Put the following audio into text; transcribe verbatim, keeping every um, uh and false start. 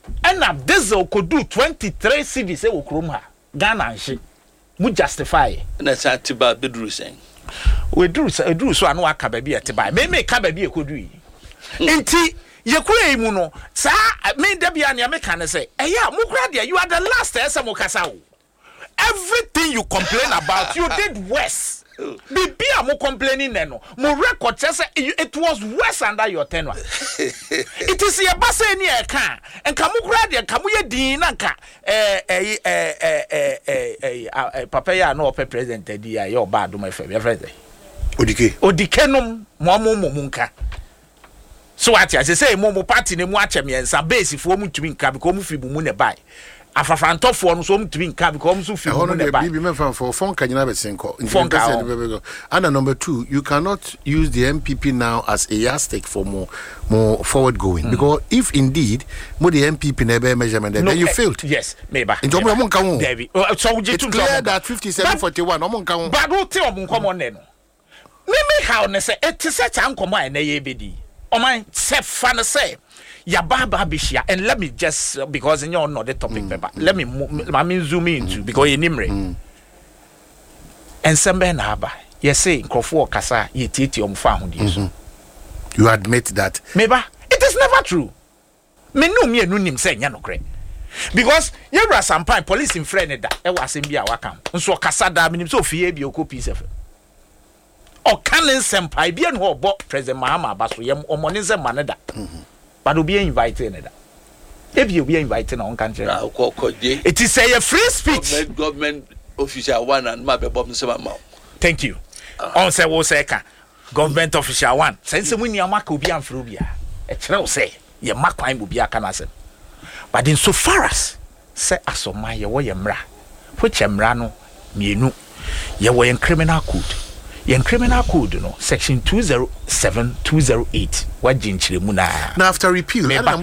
and na diesel could do twenty-three cedis say okrom ha Ghana nshi mu justify na sa tiba bedru sen we dru we dru so anu aka ba bi etiba me me ka ba bi ekodu yi enti yekure mu no sa me da bia ne me ka ne say eya mu kura de you are the last ese mo kasa wo everything you complain about you did worse. Bibi mo complaining no mo record say it was worse under your tenure. It is your base ni e kan enka mo kura de enka mo ye din na nka eh eh eh eh eh papa ya no pe president di ya your bad my friend friend odike odike nom mo mo mo nka so ati I say mo mo party ne mu achemiensa base fo mu ntumi nka because mo fi bu mu ne bai afafrantofo no so mtumi nka because so fi mu ne bai bibi me fan for phone kanyina be senko and number two you cannot use the M P P now as a yardstick for more more forward going mm. because if indeed mo the M P P na be measurement then, no, then you uh, failed yes meba into mo mo nka wo David so we it's clear that fifty-seven forty-one mo nka wo but wo te o mo nkomo ne no me me how ne say it is such an nkomo na ye bedi o man se fa ne say ya baba bishia and let me just uh, because you know the topic mm, paper mm. let me I mean zoom into mm, because you nimre mm. and sembe na aba you say nkofo kasa ye titi omfa ahudi so you admit that meba it is never true me no me enu nim say nya nokre because you bra sampan police in friend da e wa asem bia wakam nso kasa da me nim so fie bia okopi sefe o kanen sempai bia no obo president Mahama Abaso yem omone ze maneda but we be invited na that if you be invited on country it is a free speech government, government official one and ma be bom se ma thank you on say wo say ka government official one say say we amaka obi amfro bia e kire wo say ye makwan obi aka na asem but in so far as say asoma ye wo ye mra which mra no mienu ye wo ye criminal code yen criminal code no section two oh seven two oh eight wajin chire mu na now after repeal